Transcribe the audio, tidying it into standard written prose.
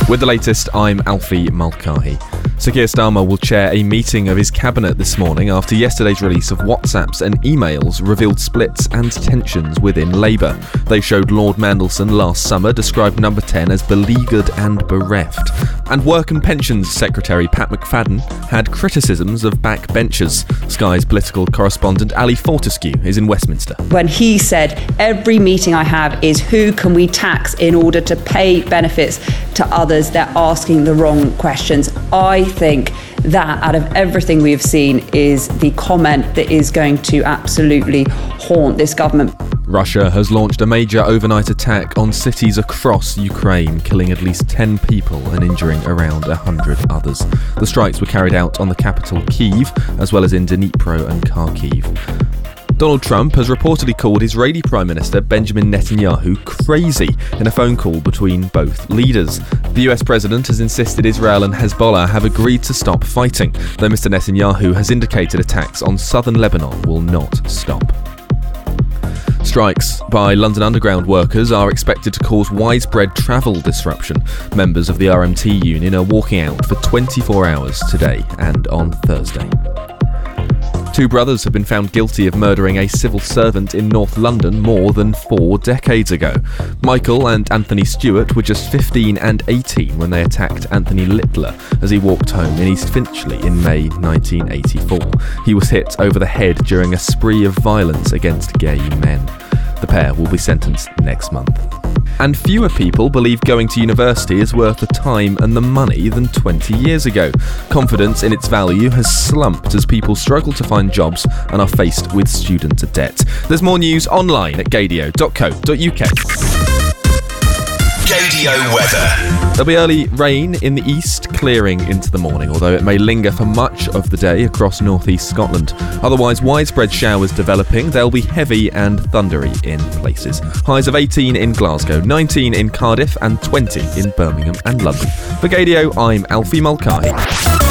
With the latest, I'm Alfie Mulcahy. Sir Keir Starmer will chair a meeting of his cabinet this morning after yesterday's release of WhatsApps and emails revealed splits and tensions within Labour. They showed Lord Mandelson last summer described Number 10 as beleaguered and bereft. And Work and Pensions Secretary Pat McFadden had criticisms of backbenchers. Sky's political correspondent Ali Fortescue is in Westminster. When he said, every meeting I have is who can we tax in order to pay benefits to others, they're asking the wrong questions. I think that out of everything we've seen is the comment that is going to absolutely haunt this government. Russia has launched a major overnight attack on cities across Ukraine, killing at least 10 people and injuring around 100 others. The strikes were carried out on the capital Kyiv, as well as in Dnipro and Kharkiv. Donald Trump has reportedly called Israeli Prime Minister Benjamin Netanyahu crazy in a phone call between both leaders. The US president has insisted Israel and Hezbollah have agreed to stop fighting, though Mr. Netanyahu has indicated attacks on southern Lebanon will not stop. Strikes by London Underground workers are expected to cause widespread travel disruption. Members of the RMT union are walking out for 24 hours today and on Thursday. Two brothers have been found guilty of murdering a civil servant in North London more than 4 decades ago. Michael and Anthony Stewart were just 15 and 18 when they attacked Anthony Littler as he walked home in East Finchley in May 1984. He was hit over the head during a spree of violence against gay men. The pair will be sentenced next month. And fewer people believe going to university is worth the time and the money than 20 years ago. Confidence in its value has slumped as people struggle to find jobs and are faced with student debt. There's more news online at gadio.co.uk. Gadio weather. There'll be early rain in the east, clearing into the morning, although it may linger for much of the day across northeast Scotland. Otherwise, widespread showers developing. They'll be heavy and thundery in places. Highs of 18 in Glasgow, 19 in Cardiff and 20 in Birmingham and London. For Gadio, I'm Alfie Mulcahy.